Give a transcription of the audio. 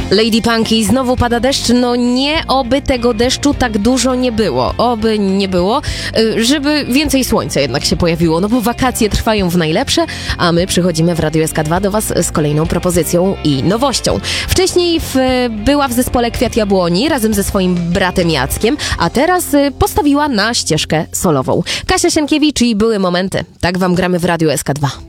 Lady Punky, znowu pada deszcz, no nie, oby tego deszczu tak dużo nie było, oby nie było, żeby więcej słońca jednak się pojawiło, no bo wakacje trwają w najlepsze, a my przychodzimy w Radio SK2 do Was z kolejną propozycją i nowością. Wcześniej była w zespole Kwiat Jabłoni razem ze swoim bratem Jackiem, a teraz postawiła na ścieżkę solową. Kasia Sienkiewicz i Były momenty. Tak Wam gramy w Radio SK2.